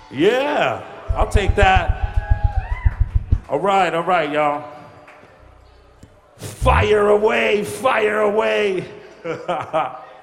Yeah, I'll take that. All right, y'all. Fire away, fire away.